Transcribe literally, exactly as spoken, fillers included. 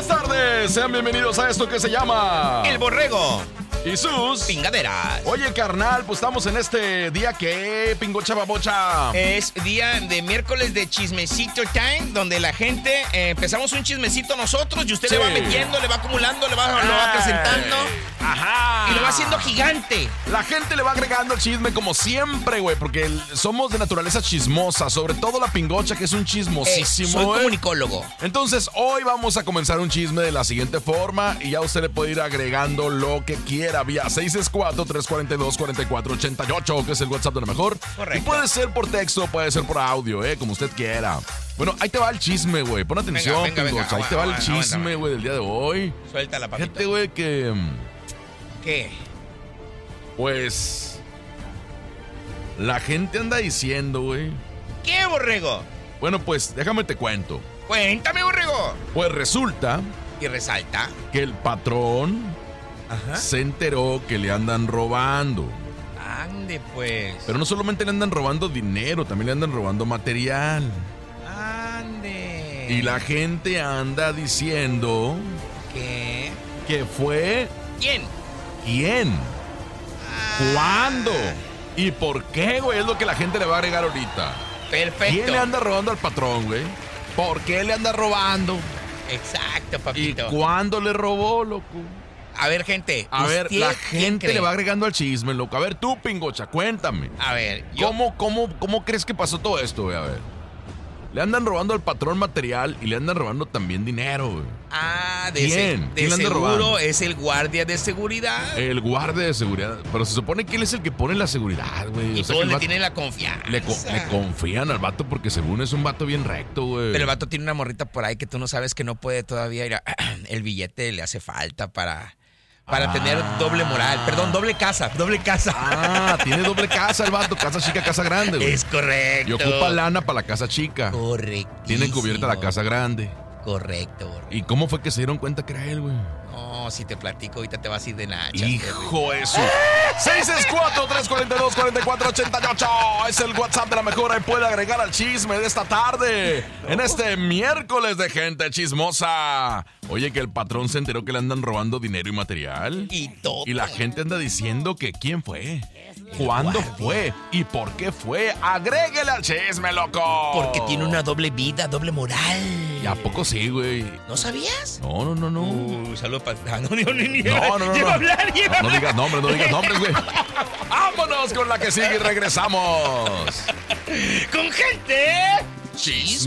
buenas tardes. Sean bienvenidos a esto que se llama El Borrego y sus Pingaderas. Oye, carnal, pues estamos en este día que, pingocha babocha. Es día de miércoles de chismecito time, donde la gente eh, empezamos un chismecito nosotros y usted Sí. le va metiendo, le va acumulando, le va, lo va acrecentando. Ajá. Y lo va haciendo gigante. La gente le va agregando el chisme como siempre, güey, porque el- somos de naturaleza chismosa, sobre todo la pingocha, que es un Eh, chismosísimo. soy ¿eh? comunicólogo. Entonces, hoy vamos a comenzar un chisme de la siguiente forma y ya usted le puede ir agregando lo que quiera vía seis seis cuatro, tres cuatro dos, cuatro cuatro ocho ocho, que es el WhatsApp de la mejor. Correcto. Y puede ser por texto, puede ser por audio, eh, como usted quiera. Bueno, ahí te va el chisme, güey. Pon atención, Venga, venga, pingocha. venga. Ahí te va el Aguanta, aguanta, chisme, aguanta. güey, del día de hoy. Suéltala, papito. Fíjate, güey, que ¿Qué? pues la gente anda diciendo, güey. ¿Qué, Borrego? Bueno, pues déjame te cuento. Cuéntame, Borrego. Pues resulta Y resalta. que el patrón Ajá. se enteró que le andan robando. Ande, pues. Pero no solamente le andan robando dinero, también le andan robando material. Ande. Y la gente anda diciendo ¿Qué? que fue ¿Quién? quién, Ah, cuándo y por qué, güey, es lo que la gente le va a agregar ahorita. Perfecto. ¿Quién le anda robando al patrón, güey? ¿Por qué le anda robando? Exacto, ¿Y papito. cuándo le robó, loco? A ver, gente. A ver, ¿usted la quién gente cree? le va agregando al chisme, loco. A ver, tú, pingocha, cuéntame. A ver, yo. ¿Cómo, cómo, ¿Cómo crees que pasó todo esto, güey? A ver. Le andan robando al patrón material y le andan robando también dinero, güey. Ah, de, ¿Quién? se- ¿Quién de le anda seguro robando? es el guardia de seguridad. El guardia de seguridad. Pero se supone que él es el que pone la seguridad, güey. y O sea, que todos el le vato- tienen la confianza. le, co- le confían al vato porque según es un vato bien recto, güey. Pero el vato tiene una morrita por ahí que tú no sabes que no puede todavía ir a... El billete le hace falta para... Para Ah. tener doble moral. Perdón, doble casa. Doble casa. Ah, tiene doble casa el vato. Casa chica, casa grande, güey. Es correcto. Y ocupa lana para la casa chica. Correcto. Tiene cubierta la casa grande. Correcto, borrego. ¿Y cómo fue que se dieron cuenta que era él, güey? No, si te platico, ahorita te vas a ir de nachas. Hijo eso. seis seis cuatro, tres cuatro dos, cuatro cuatro ocho ocho. Es el WhatsApp de la mejor. Ahí puede agregar al chisme de esta tarde. En este miércoles de gente chismosa. Oye, que el patrón se enteró que le andan robando dinero y material. Y todo. Y la gente anda diciendo que quién fue, cuándo fue y por qué fue. Agréguele al chisme, loco. Porque tiene una doble vida, doble moral. ¿Y a poco sí, güey? ¿No sabías? No, no, no, no. Uh, saludos para... No, no, no, ni- No, no, no. Lleva no. a hablar, lleva a No hablar. digas nombres, no digas nombres, güey. Vámonos con la que sigue y regresamos. Con gente... Chisme.